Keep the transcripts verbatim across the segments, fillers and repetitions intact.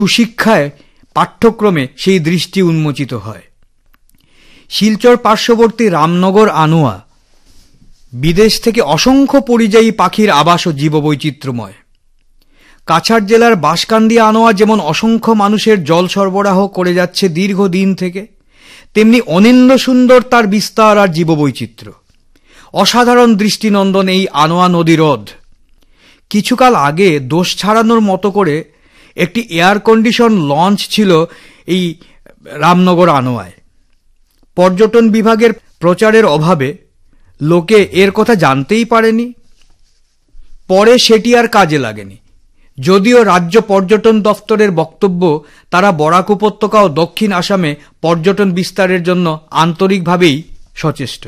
সুশিক্ষায় পাঠ্যক্রমে সেই দৃষ্টি উন্মোচিত হয়। শিলচর পার্শ্ববর্তী রামনগর আনোয়া বিদেশ থেকে অসংখ্য পরিযায়ী পাখির আবাস ও জীববৈচিত্র্যময়। কাছাড় জেলার বাঁশকান্দি আনোয়া যেমন অসংখ্য মানুষের জল সরবরাহ করে যাচ্ছে দীর্ঘদিন থেকে, তেমনি অনিন্দ সুন্দর তার বিস্তার আর জীববৈচিত্র্য। অসাধারণ দৃষ্টিনন্দন এই আনোয়া নদী হ্রদ। কিছুকাল আগে দোষ ছাড়ানোর মতো করে একটি এয়ার কন্ডিশন লঞ্চ ছিল এই রামনগর আনোয়ায়। পর্যটন বিভাগের প্রচারের অভাবে লোকে এর কথা জানতেই পারেনি। পরে সেটি আর কাজে লাগেনি, যদিও রাজ্য পর্যটন দফতরের বক্তব্য তারা বরাক উপত্যকা ও দক্ষিণ আসামে পর্যটন বিস্তারের জন্য আন্তরিকভাবেই সচেষ্ট।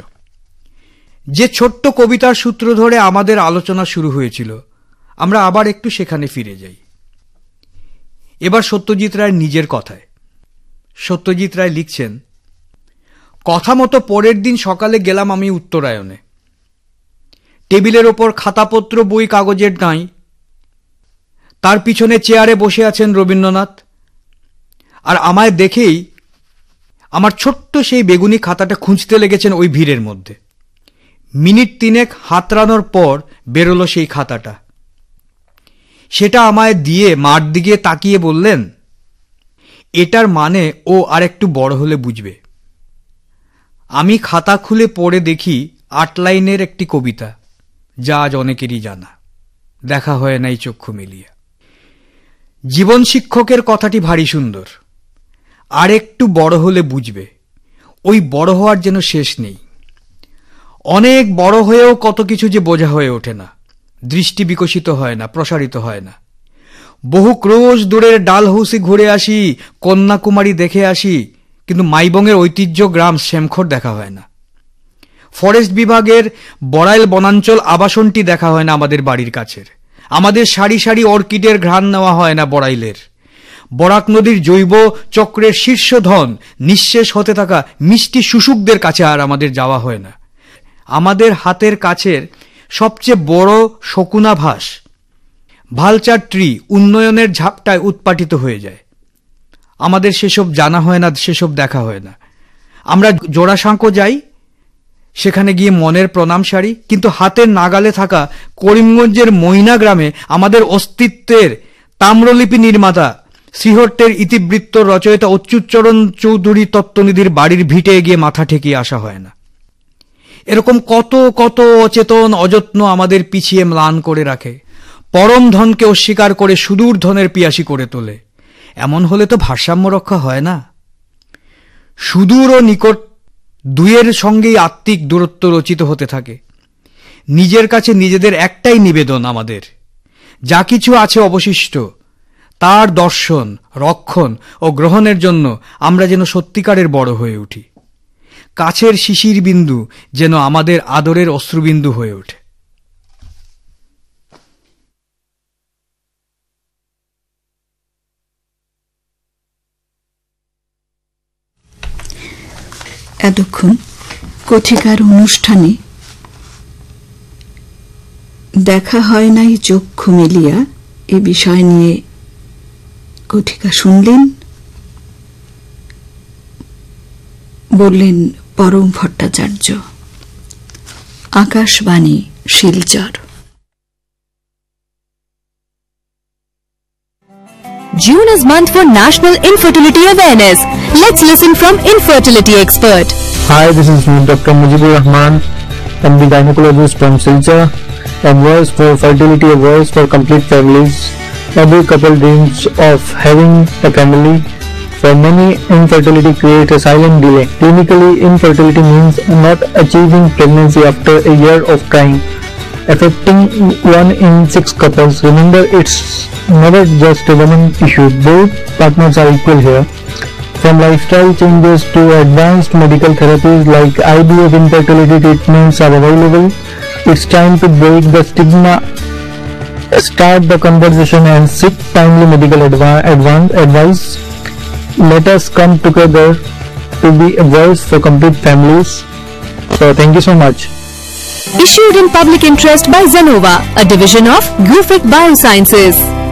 যে ছোট্ট কবিতার সূত্র ধরে আমাদের আলোচনা শুরু হয়েছিল, আমরা আবার একটু সেখানে ফিরে যাই। এবার সত্যজিৎ রায়ের নিজের কথায়। সত্যজিৎ রায় লিখছেন, কথা মতো পরের দিন সকালে গেলাম আমি উত্তরায়ণে। টেবিলের ওপর খাতাপত্র বই কাগজের নাই। তার পিছনে চেয়ারে বসে আছেন রবীন্দ্রনাথ, আর আমায় দেখেই আমার ছোট্ট সেই বেগুনি খাতাটা খুঁজতে লেগেছেন ওই ভিড়ের মধ্যে। মিনিট তিনেক হাতড়ানোর পর বেরোলো সেই খাতাটা। সেটা আমায় দিয়ে মার দিকে তাকিয়ে বললেন, এটার মানে ও আর একটু বড় হলে বুঝবে। আমি খাতা খুলে পড়ে দেখি আট লাইনের একটি কবিতা, যা আজ অনেকেরই জানা। দেখা হয় নাই চক্ষু মেলিয়া। জীবন শিক্ষকের কথাটি ভারী সুন্দর। আর একটু বড় হলে বুঝবে। ওই বড় হওয়ার যেন শেষ নেই। অনেক বড় হয়েও কত কিছু যে বোঝা হয়ে ওঠে না, দৃষ্টি বিকশিত হয় না, প্রসারিত হয় না। বহু ক্রোশ দূরের ডালহৌসি ঘুরে আসি, কন্যাকুমারী দেখে আসি, কিন্তু মাইবংয়ের ঐতিহ্য গ্রাম শ্যামখর দেখা হয় না। ফরেস্ট বিভাগের বড়াইল বনাঞ্চল আবাসনটি দেখা হয় না আমাদের বাড়ির কাছের। আমাদের সারি সারি অর্কিডের ঘ্রাণ নেওয়া হয় না বড়াইলের। বরাক নদীর জৈব চক্রের শীর্ষধন নিঃশেষ হতে থাকা মিষ্টি শুশুকদের কাছে আর আমাদের যাওয়া হয় না। আমাদের হাতের কাছের সবচেয়ে বড় শকুনাভাস ভালচার ট্রি উন্নয়নের ঝাপটায় উৎপাটিত হয়ে যায়। আমাদের সেসব জানা হয় না, সেসব দেখা হয় না। আমরা জোড়াসাঁকো যাই, সেখানে গিয়ে মনের প্রণাম সারি, কিন্তু হাতের নাগালে থাকা করিমগঞ্জের মইনা গ্রামে আমাদের অস্তিত্বের তাম্রলিপি নির্মাতা শ্রীহট্টের ইতিবৃত্ত রচয়িতা অচ্যুতচরণ চৌধুরী তত্ত্বনিধির বাড়ির ভিটে গিয়ে মাথা ঠেকিয়ে আসা হয় না। এরকম কত কত অচেতন অযত্ন আমাদের পিছিয়ে ম্লান করে রাখে, পরম ধনকে অস্বীকার করে সুদূর ধনের পিয়াসী করে তোলে। এমন হলে তো ভারসাম্য রক্ষা হয় না। সুদূর ও নিকট দুয়ের সঙ্গেই আত্মিক দূরত্ব রচিত হতে থাকে। নিজের কাছে নিজেদের একটাই নিবেদন, আমাদের যা কিছু আছে অবশিষ্ট তার দর্শন, রক্ষণ ও গ্রহণের জন্য আমরা যেন সত্যিকারের বড় হয়ে উঠি। কাছের শিশির বিন্দু যেন আমাদের আদরের অশ্রুবিন্দু হয়ে ওঠে। এতক্ষণ কথিকার অনুষ্ঠানে দেখা হয় নাই চক্ষু মেলিয়া এ বিষয় নিয়ে কথিকা শুনলেন, বললেন পরম Bhattacharya. Akashvani Silchar. June is month for National Infertility Awareness. Let's listen from infertility expert. Hi, this is Doctor Mujibur Rahman. I'm the gynecologist from Silchar. A voice for fertility, a voice for complete families. Every couple dreams of having a family. For many, infertility creates a silent delay. Clinically, infertility means not achieving pregnancy after a year of trying, affecting one in six couples. Remember, it's never just a woman issue. Both partners are equal here. From lifestyle changes to advanced medical therapies like I V F infertility treatments are available. It's time to break the stigma, start the conversation and seek timely medical adva- advance advice. Let us come together to be a voice for complete families. So thank you so much. Issued in public interest by Zenova, a division of Gufic Biosciences.